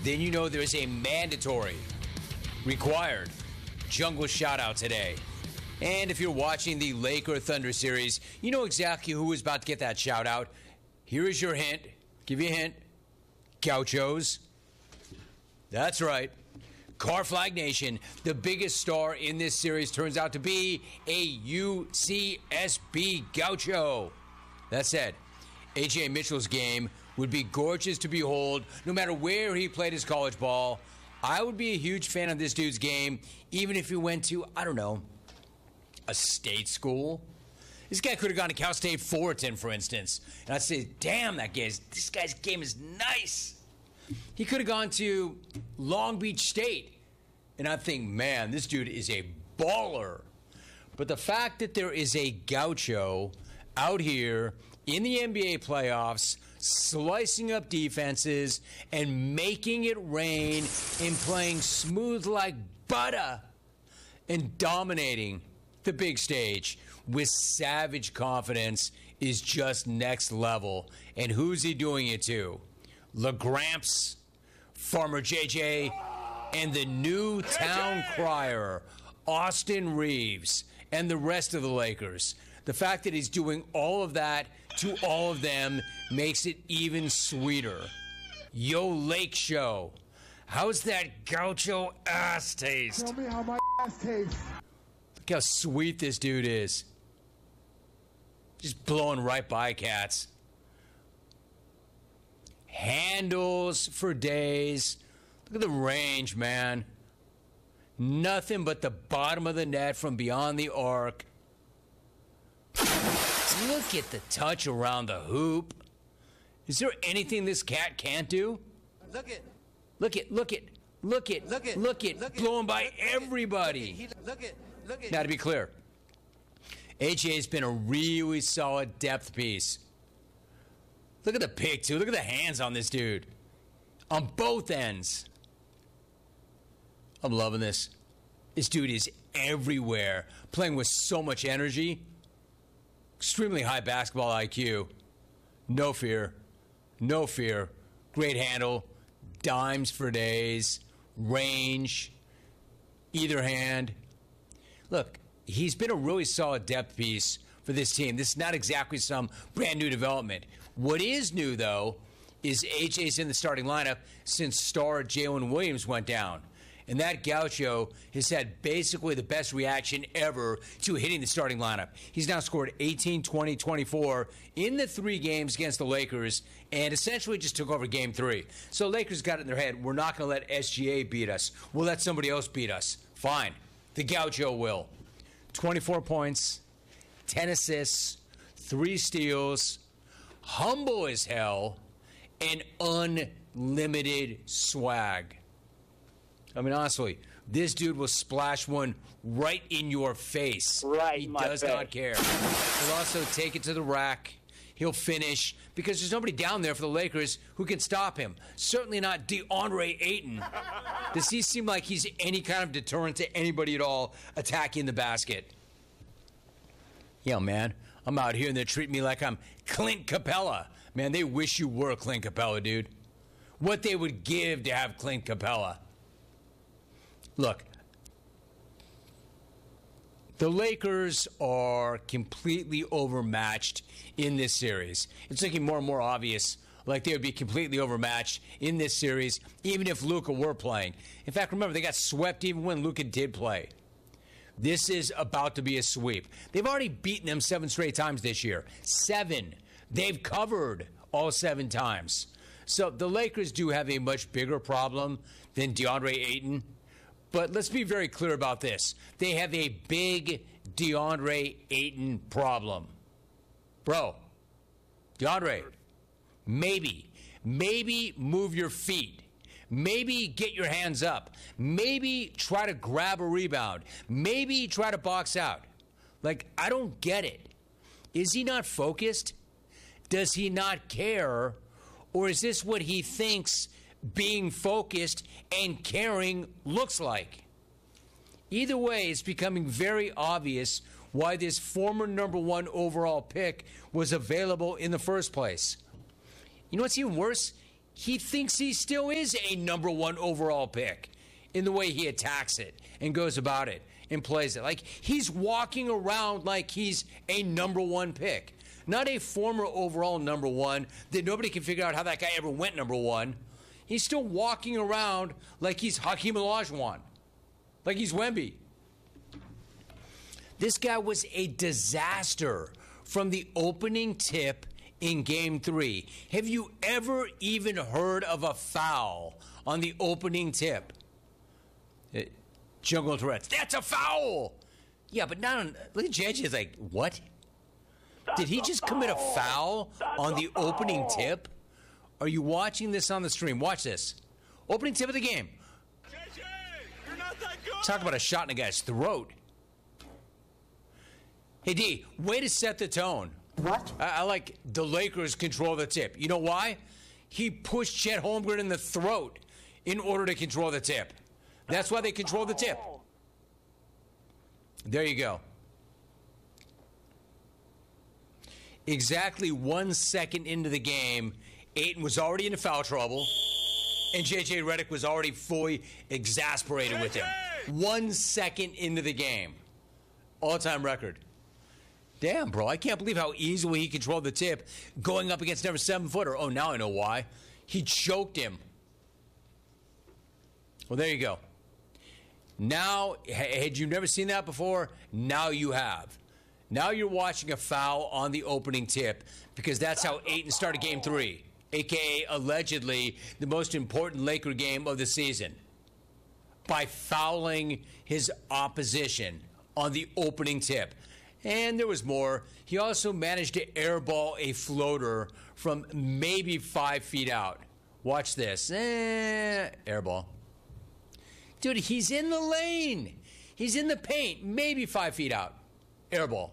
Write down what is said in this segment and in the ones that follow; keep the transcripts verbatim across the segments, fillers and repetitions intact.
then you know there's a mandatory, required jungle shout-out today. And if you're watching the Laker Thunder series, you know exactly who is about to get that shout-out. Here is your hint. Give you a hint. Gauchos. That's right. Car Flag Nation, the biggest star in this series, turns out to be a U C S B Gaucho. That said, A J Mitchell's game would be gorgeous to behold no matter where he played his college ball. I would be a huge fan of this dude's game, even if he went to, I don't know, a state school. This guy could have gone to Cal State Fullerton, for instance. And I'd say, damn, that guy's, this guy's game is nice. He could have gone to Long Beach State. And I think, man, this dude is a baller. But the fact that there is a Gaucho out here in the N B A playoffs, slicing up defenses and making it rain and playing smooth like butter and dominating the big stage with savage confidence is just next level. And who's he doing it to? LaGramps, Farmer J J, and the new town crier, Austin Reeves, and the rest of the Lakers. The fact that he's doing all of that to all of them makes it even sweeter. Yo, Lake Show, how's that Gaucho ass taste? Tell me how my ass tastes. Look how sweet this dude is. Just blowing right by cats. Handles for days. Look at the range, man. Nothing but the bottom of the net from beyond the arc. Look at the touch around the hoop. Is there anything this cat can't do? Look it. Look it, look it, look it, Look it. look it, Look it. blowing by Look it. everybody. Look it. Look it. Now, to be clear, A J's been a really solid depth piece. Look at the pick, too. Look at the hands on this dude. On both ends. I'm loving this. This dude is everywhere, playing with so much energy. Extremely high basketball I Q. No fear. No fear. Great handle. Dimes for days. Range. Either hand. Look, he's been a really solid depth piece for this team. This is not exactly some brand new development. What is new, though, is A J's in the starting lineup since star Jalen Williams went down. And that Gaucho has had basically the best reaction ever to hitting the starting lineup. He's now scored eighteen, twenty, twenty-four in the three games against the Lakers and essentially just took over game three. So Lakers got it in their head, we're not going to let S G A beat us. We'll let somebody else beat us. Fine. The Gaucho will. twenty-four points, ten assists, three steals, humble as hell, and unlimited swag. I mean, honestly, this dude will splash one right in your face. Right, he my does face. not care. He'll also take it to the rack. He'll finish because there's nobody down there for the Lakers who can stop him. Certainly not DeAndre Ayton. Does he seem like he's any kind of deterrent to anybody at all attacking the basket? Yeah, man, I'm out here and they're treating me like I'm Clint Capella. Man, they wish you were Clint Capella, dude. What they would give to have Clint Capella. Look, the Lakers are completely overmatched in this series. It's looking more and more obvious like they would be completely overmatched in this series, even if Luka were playing. In fact, remember, they got swept even when Luka did play. This is about to be a sweep. They've already beaten them seven straight times this year. Seven. They've covered all seven times. So the Lakers do have a much bigger problem than DeAndre Ayton. But let's be very clear about this. They have a big DeAndre Ayton problem. Bro, DeAndre, maybe, maybe move your feet. Maybe get your hands up. Maybe try to grab a rebound. Maybe try to box out. Like, I don't get it. Is he not focused? Does he not care? Or is this what he thinks being focused and caring looks like? Either way, it's becoming very obvious why this former number one overall pick was available in the first place. You know what's even worse? he thinks he still is a number one overall pick in the way he attacks it and goes about it and plays it. Like, he's walking around like he's a number one pick, not a former overall number one that nobody can figure out how that guy ever went number one. He's still walking around like he's Hakeem Olajuwon, like he's Wemby. This guy was a disaster from the opening tip in game three. Have you ever even heard of a foul on the opening tip? It, Jungle Tourette's, that's a foul! Yeah, but not on, look at J J is like, what? Did he just commit a foul on the opening tip? Are you watching this on the stream? Watch this. Opening tip of the game. J J, you're not that good. Talk about a shot in a guy's throat. Hey, D, way to set the tone. What? I, I like the Lakers control the tip. You know why? He pushed Chet Holmgren in the throat in order to control the tip. That's why they control the tip. There you go. Exactly one second into the game, Ayton was already into foul trouble, and J J Redick was already fully exasperated with him. One second into the game. All-time record. Damn, bro, I can't believe how easily he controlled the tip going up against another seven-footer. Oh, now I know why. He choked him. Well, there you go. Now, had you never seen that before? Now you have. Now you're watching a foul on the opening tip because that's how Ayton started game three, a k a allegedly the most important Laker game of the season, by fouling his opposition on the opening tip. And there was more. He also managed to airball a floater from maybe five feet out. Watch this. Eh, airball. Dude, he's in the lane. He's in the paint, maybe five feet out. Airball.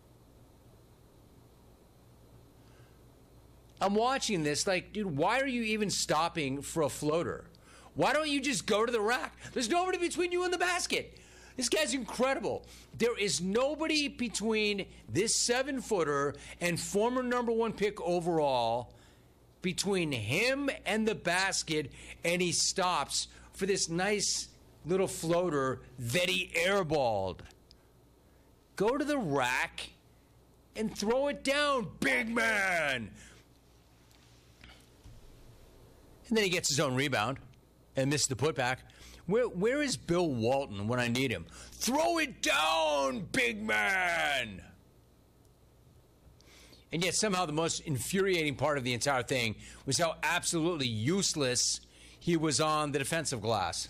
I'm watching this like, dude, why are you even stopping for a floater? Why don't you just go to the rack? There's nobody between you and the basket. This guy's incredible. There is nobody between this seven-footer and former number one pick overall, between him and the basket, and he stops for this nice little floater that he airballed. Go to the rack and throw it down, big man. And then he gets his own rebound and misses the putback. Where, where is Bill Walton when I need him? Throw it down, big man! And yet somehow the most infuriating part of the entire thing was how absolutely useless he was on the defensive glass.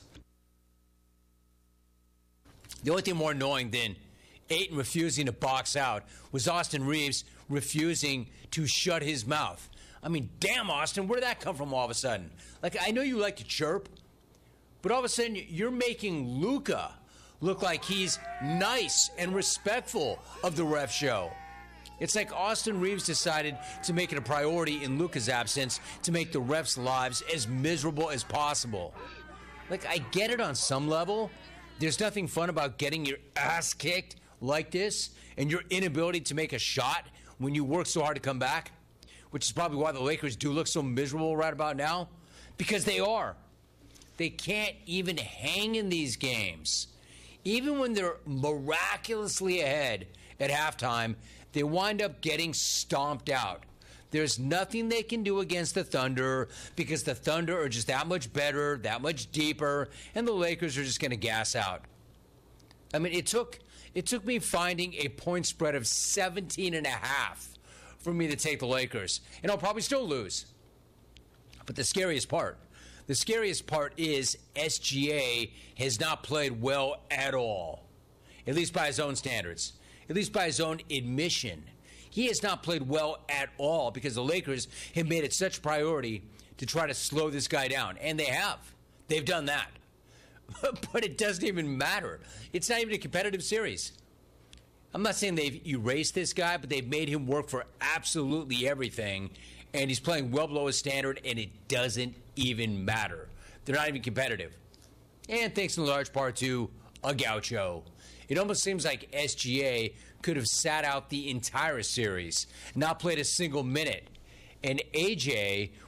The only thing more annoying than Ayton refusing to box out was Austin Reeves refusing to shut his mouth. I mean, damn, Austin, where did that come from all of a sudden? Like, I know you like to chirp, but all of a sudden you're making Luka look like he's nice and respectful of the ref show. It's like Austin Reeves decided to make it a priority in Luka's absence to make the refs' lives as miserable as possible. Like, I get it on some level. There's nothing fun about getting your ass kicked like this and your inability to make a shot when you work so hard to come back, which is probably why the Lakers do look so miserable right about now, because they are. They can't even hang in these games. Even when they're miraculously ahead at halftime, they wind up getting stomped out. There's nothing they can do against the Thunder because the Thunder are just that much better, that much deeper, and the Lakers are just going to gas out. I mean, it took it took me finding a point spread of seventeen and a half for me to take the Lakers, and I'll probably still lose. But the scariest part, the scariest part is S G A has not played well at all, at least by his own standards, at least by his own admission. He has not played well at all because the Lakers have made it such a priority to try to slow this guy down. And they have. They've done that. But it doesn't even matter. It's not even a competitive series. I'm not saying they've erased this guy, but they've made him work for absolutely everything. And he's playing well below his standard, and it doesn't even matter. They're not even competitive. And thanks in large part to a gaucho. It almost seems like S G A could have sat out the entire series, not played a single minute. And A J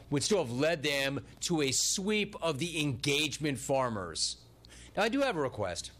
would still have led them to a sweep of the engagement farmers. Now, I do have a request.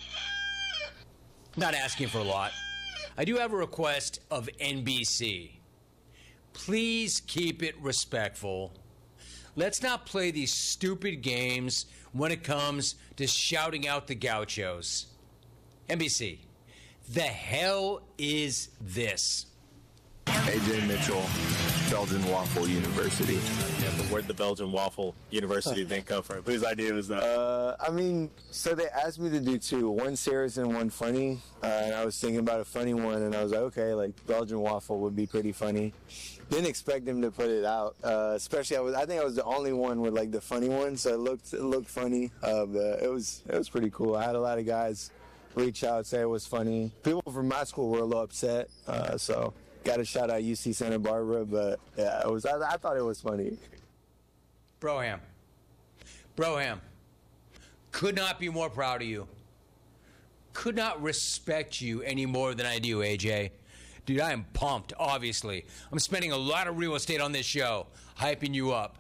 Not asking for a lot. I do have a request of N B C. Please keep it respectful. Let's not play these stupid games when it comes to shouting out the gauchos. N B C, the hell is this? A J Mitchell, Belgian Waffle University. Yeah, but where'd the Belgian Waffle University thing come from? Whose idea was that? Uh, I mean, so they asked me to do two, one serious and one funny. Uh, and I was thinking about a funny one, and I was like, okay, like Belgian Waffle would be pretty funny. Didn't expect them to put it out, uh, especially I was. I think I was the only one with like the funny one, so it looked it looked funny. Uh, but it was it was pretty cool. I had a lot of guys reach out, say it was funny. People from my school were a little upset, uh, so. Got to shout out U C Santa Barbara, but yeah, it was. I, I thought it was funny. Broham. Broham. Could not be more proud of you. Could not respect you any more than I do, A J. Dude, I am pumped, obviously. I'm spending a lot of real estate on this show, hyping you up.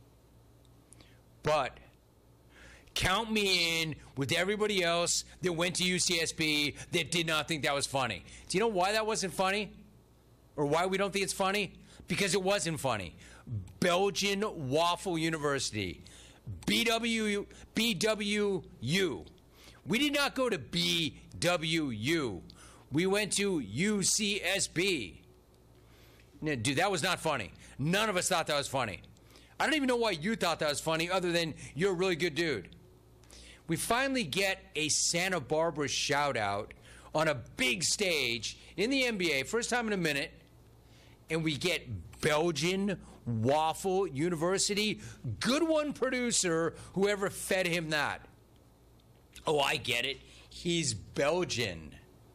But count me in with everybody else that went to U C S B that did not think that was funny. Do you know why that wasn't funny? Or why we don't think it's funny? Because it wasn't funny. Belgian Waffle University. B W, B W U. We did not go to B W U. We went to U C S B. Now, dude, that was not funny. None of us thought that was funny. I don't even know why you thought that was funny other than you're a really good dude. We finally get a Santa Barbara shout out on a big stage in the N B A, first time in a minute. And we get Belgian Waffle University. Good one, producer, whoever fed him that. Oh, I get it. He's Belgian.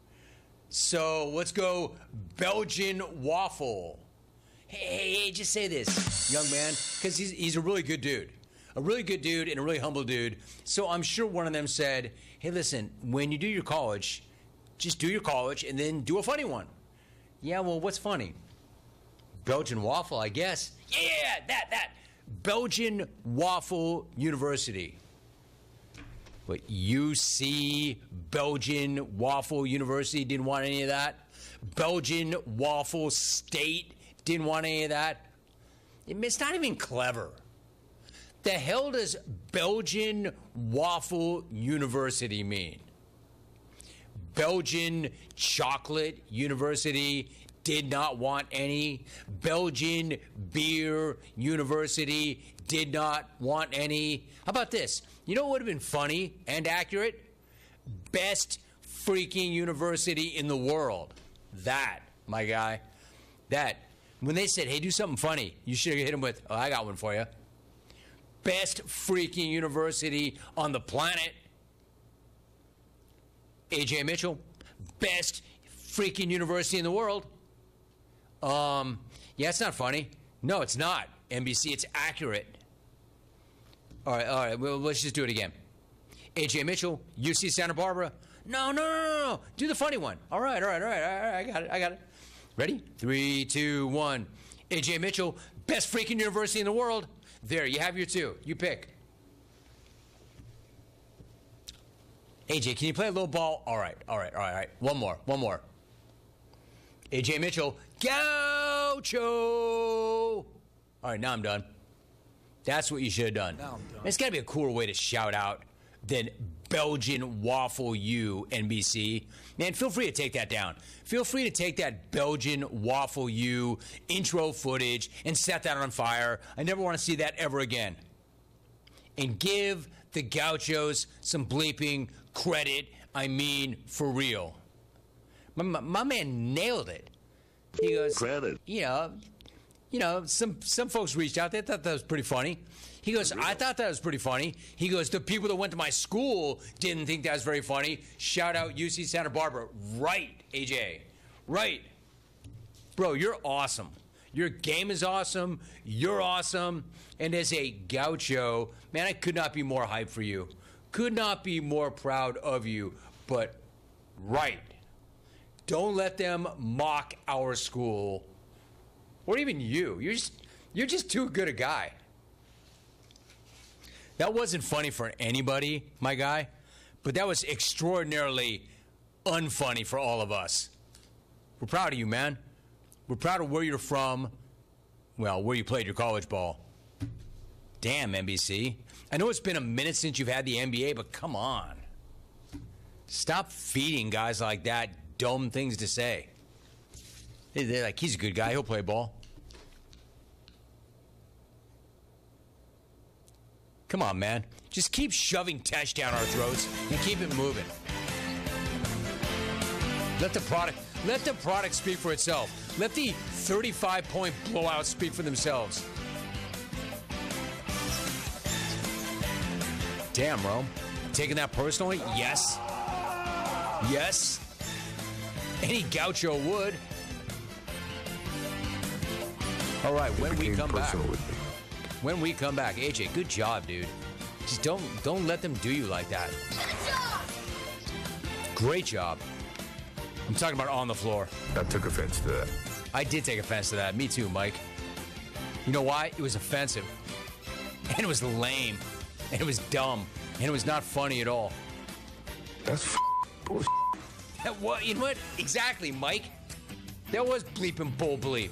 So let's go Belgian Waffle. Hey, hey, hey, just say this, young man, because he's, he's a really good dude. A really good dude and a really humble dude. So I'm sure one of them said, hey, listen, when you do your college, just do your college and then do a funny one. Yeah, well, what's funny? Belgian Waffle, I guess. Yeah, that, that. Belgian Waffle University. But U C Belgian Waffle University didn't want any of that. Belgian Waffle State didn't want any of that. It's not even clever. The hell does Belgian Waffle University mean? Belgian Chocolate University did not want any. Belgian Beer University did not want any. How about this? You know what would have been funny and accurate? Best freaking university in the world. That, my guy. That. When they said, hey, do something funny, you should have hit them with, oh, I got one for you. Best freaking university on the planet. A J Mitchell. Best freaking university in the world. Um, yeah, it's not funny. No, it's not. N B C, it's accurate. All right, all right, well, let's just do it again. A J Mitchell, U C Santa Barbara. No, no, no, no, no. Do the funny one. All right, all right, all right, all right, I got it, I got it. Ready? Three, two, one. A J Mitchell, best freaking university in the world. There, you have your two. You pick. A J, can you play a little ball? All right, all right, all right, all right. One more, one more. A J Mitchell, Gaucho. All right, now I'm done. That's what you should have done. Now I'm done. It's got to be a cooler way to shout out than Belgian Waffle U, N B C. Man, feel free to take that down. Feel free to take that Belgian Waffle U intro footage and set that on fire. I never want to see that ever again. And give the Gauchos some bleeping credit. I mean, for real. My, my, my man nailed it. He goes, credit. You know, you know, some some folks reached out. They thought that was pretty funny. He goes, I thought that was pretty funny. He goes, the people that went to my school didn't think that was very funny. Shout out U C Santa Barbara. Right, A J. Right. Bro, you're awesome. Your game is awesome. You're awesome. And as a gaucho, man, I could not be more hyped for you. Could not be more proud of you. But right. Don't let them mock our school. Or even you. You're just... You're just too good a guy. That wasn't funny for anybody, my guy, but that was extraordinarily unfunny for all of us. We're proud of you, man. We're proud of where you're from, well, where you played your college ball. Damn, N B C. I know it's been a minute since you've had the N B A, but come on. Stop feeding guys like that dumb things to say. They're like, he's a good guy, he'll play ball. Come on, man. Just keep shoving Tesh down our throats and keep it moving. Let the product let the product speak for itself. Let the thirty-five point blowout speak for themselves. Damn, Rome. Taking that personally? Yes. Yes. Any gaucho would. All right, when we come back. When we come back, A J, good job, dude. Just don't don't let them do you like that. Great job. I'm talking about on the floor. I took offense to that. I did take offense to that. Me too, Mike. You know why? It was offensive. And it was lame. And it was dumb. And it was not funny at all. That's f- bullshit. That was, you know what? Exactly, Mike. That was bleep and bull bleep.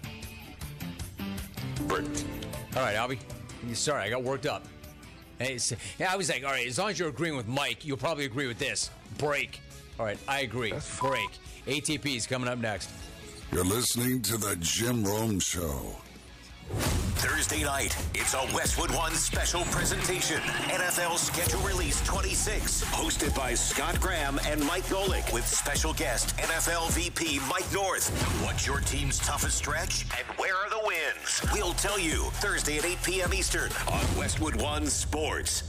Bert. All right, Albie. Sorry, I got worked up. Hey, yeah, I was like, all right, as long as you're agreeing with Mike, you'll probably agree with this. Break. All right, I agree. Break. A T P is coming up next. You're listening to the Jim Rome Show. Thursday night, it's a Westwood One special presentation. N F L Schedule Release twenty-six, hosted by Scott Graham and Mike Golick, with special guest N F L V P Mike North. What's your team's toughest stretch, and where are the wins? We'll tell you Thursday at eight p.m. Eastern on Westwood One Sports.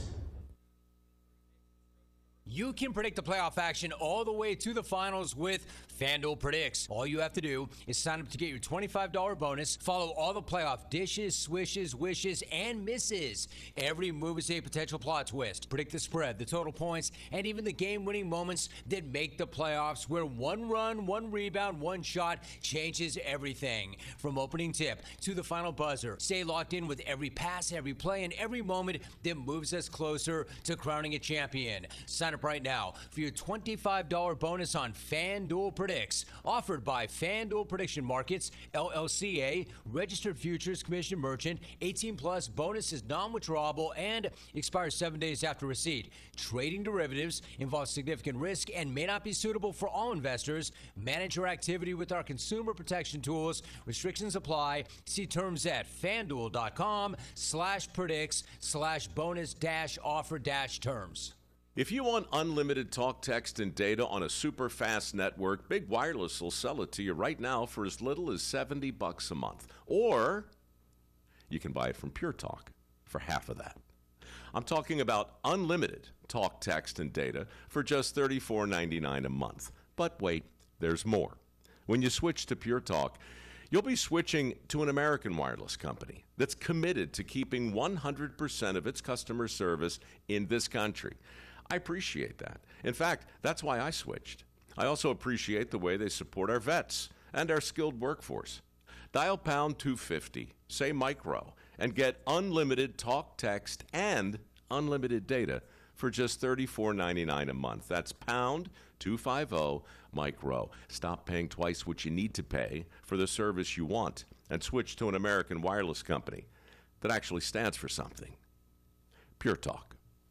You can predict the playoff action all the way to the finals with FanDuel Predicts. All you have to do is sign up to get your twenty-five dollars bonus. Follow all the playoff dishes, swishes, wishes, and misses. Every move is a potential plot twist. Predict the spread, the total points, and even the game-winning moments that make the playoffs, where one run, one rebound, one shot changes everything. From opening tip to the final buzzer, stay locked in with every pass, every play, and every moment that moves us closer to crowning a champion. Sign up right now for your twenty-five dollars bonus on FanDuel Predicts, offered by FanDuel Prediction Markets, L L C A, registered futures commission merchant. eighteen plus, bonus is non-withdrawable and expires seven days after receipt. Trading derivatives involves significant risk and may not be suitable for all investors. Manage your activity with our consumer protection tools. Restrictions apply. See terms at FanDuel.com slash predicts slash bonus dash offer dash terms. If you want unlimited talk, text, and data on a super fast network, Big Wireless will sell it to you right now for as little as seventy bucks a month. Or you can buy it from Pure Talk for half of that. I'm talking about unlimited talk, text, and data for just thirty-four ninety-nine a month. But wait, there's more. When you switch to Pure Talk, you'll be switching to an American wireless company that's committed to keeping one hundred percent of its customer service in this country. I appreciate that. In fact, that's why I switched. I also appreciate the way they support our vets and our skilled workforce. Dial pound two fifty, say micro, and get unlimited talk, text, and unlimited data for just thirty-four ninety-nine a month. That's pound two fifty micro. Stop paying twice what you need to pay for the service you want and switch to an American wireless company that actually stands for something. Pure Talk.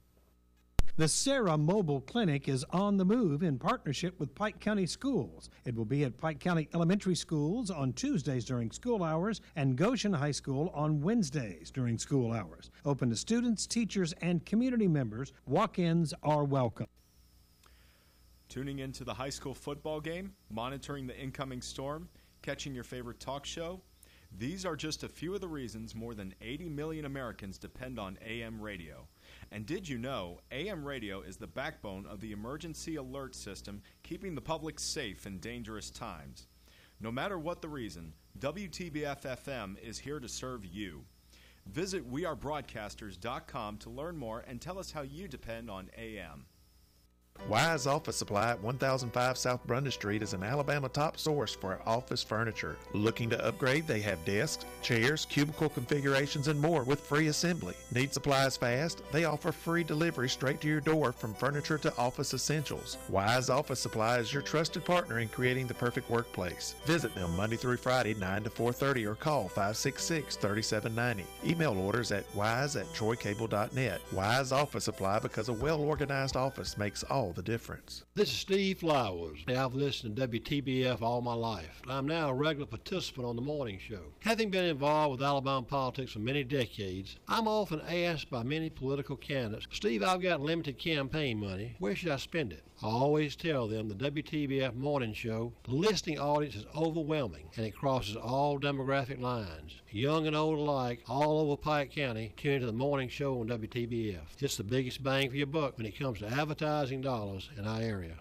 The Sarah Mobile Clinic is on the move in partnership with Pike County Schools. It will be at Pike County Elementary Schools on Tuesdays during school hours and Goshen High School on Wednesdays during school hours. Open to students, teachers, and community members. Walk-ins are welcome. Tuning into the high school football game, monitoring the incoming storm, catching your favorite talk show. These are just a few of the reasons more than eighty million Americans depend on A M radio. And did you know A M radio is the backbone of the emergency alert system, keeping the public safe in dangerous times? No matter what the reason, W T B F F M is here to serve you. Visit we are broadcasters dot com to learn more and tell us how you depend on A M. Wise Office Supply at one thousand five South Brundage Street is an Alabama top source for office furniture. Looking to upgrade? They have desks, chairs, cubicle configurations, and more with free assembly. Need supplies fast? They offer free delivery straight to your door from furniture to office essentials. Wise Office Supply is your trusted partner in creating the perfect workplace. Visit them Monday through Friday, nine to four thirty, or call five six six, three seven nine zero. Email orders at wise at troy cable dot net. Wise Office Supply, because a well-organized office makes all the difference. This is Steve Flowers. I've listened to W T B F all my life. I'm now a regular participant on the morning show. Having been involved with Alabama politics for many decades, I'm often asked by many political candidates, Steve, I've got limited campaign money. Where should I spend it? I always tell them the W T B F morning show, the listening audience is overwhelming and it crosses all demographic lines. Young and old alike, all over Pike County, tune into the morning show on W T B F. It's the biggest bang for your buck when it comes to advertising dollars in our area.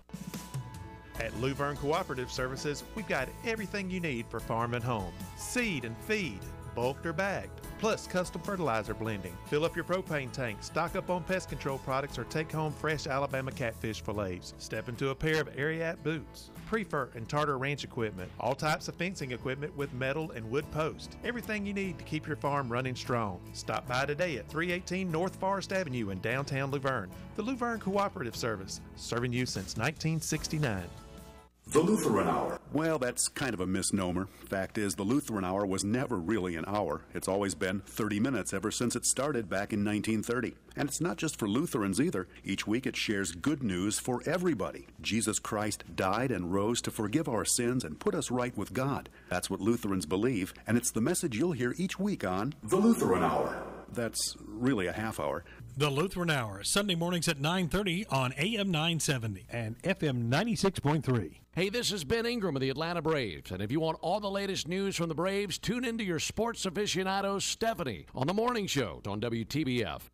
At Luverne Cooperative Services, we've got everything you need for farm and home. Seed and feed, bulked or bagged, plus custom fertilizer blending. Fill up your propane tank, stock up on pest control products, or take home fresh Alabama catfish fillets. Step into a pair of Ariat boots, Prefer and Tartar Ranch equipment, all types of fencing equipment with metal and wood posts. Everything you need to keep your farm running strong. Stop by today at three eighteen North Forest Avenue in downtown Luverne. The Luverne Cooperative Service, serving you since nineteen sixty-nine. The Lutheran Hour. Well, that's kind of a misnomer. Fact is, the Lutheran Hour was never really an hour. It's always been thirty minutes ever since it started back in nineteen thirty. And it's not just for Lutherans either. Each week it shares good news for everybody. Jesus Christ died and rose to forgive our sins and put us right with God. That's what Lutherans believe, and it's the message you'll hear each week on The Lutheran Hour. That's really a half hour. The Lutheran Hour, Sunday mornings at nine thirty on A M nine seventy and F M ninety-six point three. Hey, this is Ben Ingram of the Atlanta Braves, and if you want all the latest news from the Braves, tune into your sports aficionado, Stephanie, on the morning show on W T B F.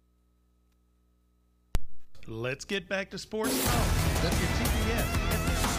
Let's get back to sports talk. W T B F.